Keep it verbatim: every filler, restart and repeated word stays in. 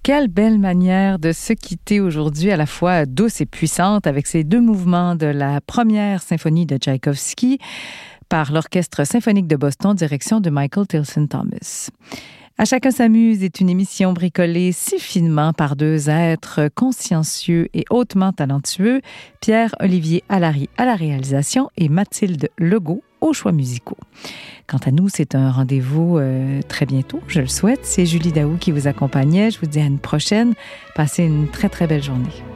Quelle belle manière de se quitter aujourd'hui, à la fois douce et puissante, avec ces deux mouvements de la première symphonie de Tchaïkovski par l'Orchestre symphonique de Boston, direction de Michael Tilson Thomas. À chacun s'amuse est une émission bricolée si finement par deux êtres consciencieux et hautement talentueux, Pierre-Olivier Allary à la réalisation et Mathilde Legault aux choix musicaux. Quant à nous, c'est un rendez-vous euh, très bientôt, je le souhaite. C'est Julie Daou qui vous accompagnait. Je vous dis à une prochaine. Passez une très, très belle journée.